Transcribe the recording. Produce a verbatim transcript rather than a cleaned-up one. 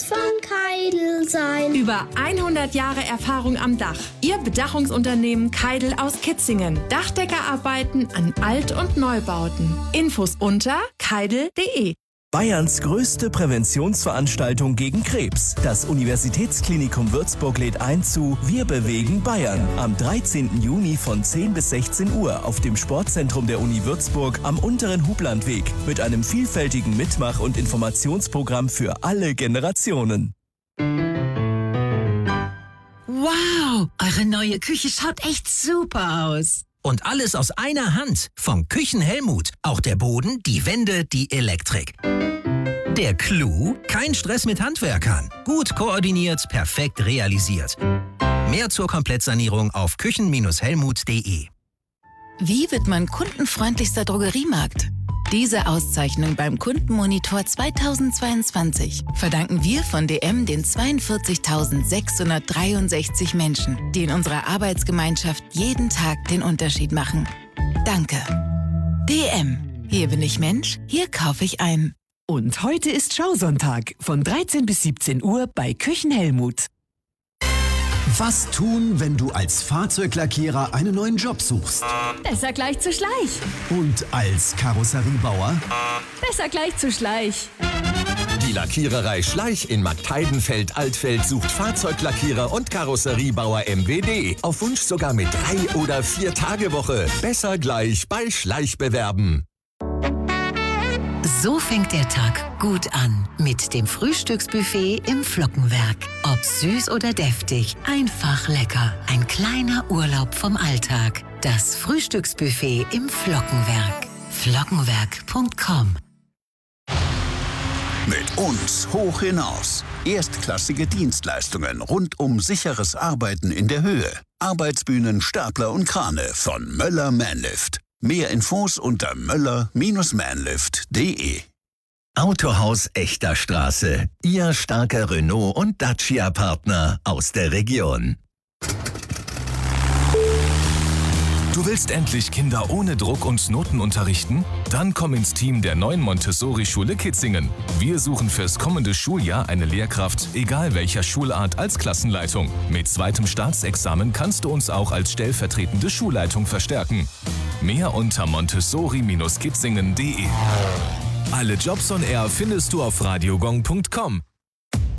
von Keidel sein. Über hundert Jahre Erfahrung am Dach. Ihr Bedachungsunternehmen Keidel aus Kitzingen. Dachdeckerarbeiten an Alt- und Neubauten. Infos unter keidel punkt de. Bayerns größte Präventionsveranstaltung gegen Krebs. Das Universitätsklinikum Würzburg lädt ein zu Wir bewegen Bayern am dreizehnten Juni von zehn bis sechzehn Uhr auf dem Sportzentrum der Uni Würzburg am unteren Hublandweg mit einem vielfältigen Mitmach- und Informationsprogramm für alle Generationen. Wow, eure neue Küche schaut echt super aus. Und alles aus einer Hand. Von Küchen Helmut. Auch der Boden, die Wände, die Elektrik. Der Clou? Kein Stress mit Handwerkern. Gut koordiniert, perfekt realisiert. Mehr zur Komplettsanierung auf küchen Helmut punkt de. Wie wird man kundenfreundlichster Drogeriemarkt? Diese Auszeichnung beim Kundenmonitor zweitausendzweiundzwanzig verdanken wir von D M den zweiundvierzigtausendsechshundertdreiundsechzig Menschen, die in unserer Arbeitsgemeinschaft jeden Tag den Unterschied machen. Danke. D M. Hier bin ich Mensch, hier kaufe ich ein. Und heute ist Schausonntag von dreizehn bis siebzehn Uhr bei Küchen Helmut. Was tun, wenn du als Fahrzeuglackierer einen neuen Job suchst? Besser gleich zu Schleich. Und als Karosseriebauer? Besser gleich zu Schleich. Die Lackiererei Schleich in Marktheidenfeld-Altfeld sucht Fahrzeuglackierer und Karosseriebauer M W D. Auf Wunsch sogar mit drei- oder vier-Tage-Woche. Besser gleich bei Schleich bewerben. So fängt der Tag gut an mit dem Frühstücksbuffet im Flockenwerk. Ob süß oder deftig, einfach lecker. Ein kleiner Urlaub vom Alltag. Das Frühstücksbuffet im Flockenwerk. flockenwerk punkt com. Mit uns hoch hinaus. Erstklassige Dienstleistungen rund um sicheres Arbeiten in der Höhe. Arbeitsbühnen, Stapler und Krane von Möller Manlift. Mehr Infos unter möller Bindestrich manlift punkt de. Autohaus Echter Straße. Ihr starker Renault- und Dacia-Partner aus der Region. Du willst endlich Kinder ohne Druck und Noten unterrichten? Dann komm ins Team der neuen Montessori-Schule Kitzingen. Wir suchen fürs kommende Schuljahr eine Lehrkraft, egal welcher Schulart, als Klassenleitung. Mit zweitem Staatsexamen kannst du uns auch als stellvertretende Schulleitung verstärken. Mehr unter montessori Bindestrich kitzingen punkt de. Alle Jobs on Air findest du auf radiogong punkt com.